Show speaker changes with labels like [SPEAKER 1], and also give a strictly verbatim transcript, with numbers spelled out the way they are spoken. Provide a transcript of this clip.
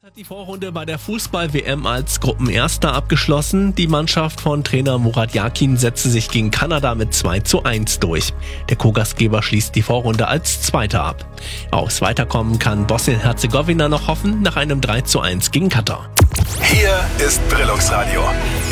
[SPEAKER 1] Hat die Vorrunde bei der Fußball-W M als Gruppenerster abgeschlossen. Die Mannschaft von Trainer Murat Yakin setzte sich gegen Kanada mit zwei zu eins durch. Der Co-Gastgeber schließt die Vorrunde als Zweiter ab. Aufs Weiterkommen kann Bosnien-Herzegowina noch hoffen, nach einem drei zu eins gegen Katar.
[SPEAKER 2] Hier ist Brillungsradio.